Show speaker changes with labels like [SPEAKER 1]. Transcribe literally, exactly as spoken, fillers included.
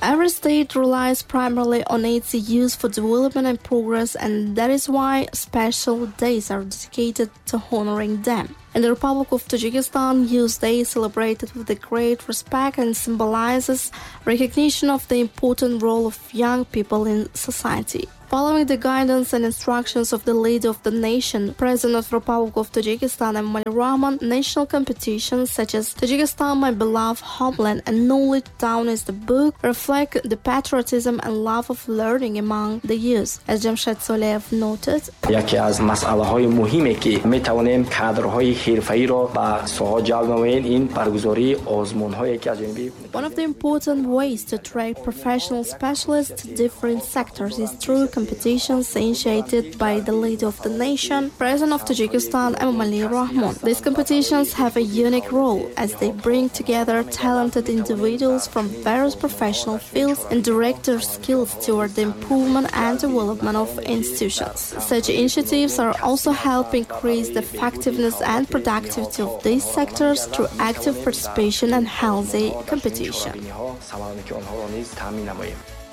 [SPEAKER 1] Every state relies primarily on its youth for development and progress, and that is why special days are dedicated to honoring them. In the Republic of Tajikistan, Youth Day is celebrated with a great respect and symbolizes recognition of the important role of young people in society. Following the guidance and instructions of the leader of the nation, President of the Republic of Tajikistan Emomali Rahmon, national competitions such as Tajikistan, My Beloved Homeland and Knowledge Town is the book reflect the patriotism and love of learning among the youth. As Jamshed Soleyev noted,
[SPEAKER 2] یکی از مسئله‌های مهمی که می‌توانیم کادرهای حرفه‌ای را به ساحه جلب نماییم این برگزاری آزمون‌هایی که از جانب
[SPEAKER 1] one of the important ways to attract professional specialists to different sectors is through competitions initiated by the leader of the nation, President of Tajikistan Emomali Rahmon. These competitions have a unique role as they bring together talented individuals from various professional fields and direct their skills toward the improvement and development of institutions. Such initiatives are also help increase the effectiveness and productivity of these sectors through active participation and healthy competition.